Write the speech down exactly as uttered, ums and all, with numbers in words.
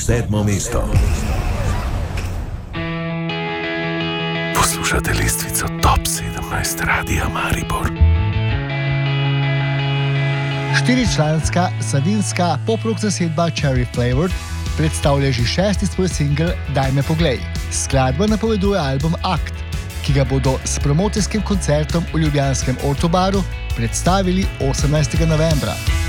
sedmo mesto. Poslušate lestvico Top sedemnajst Radia Maribor. Štiričlanska savinska pop-rock zasedba Cherry Flavored predstavlja že šesti svoj singel Daj me poglej. Skladba napoveduje album Akt, ki ga bodo s promocijskim koncertom v ljubljanskem Ortobaru predstavili osemnajstega novembra.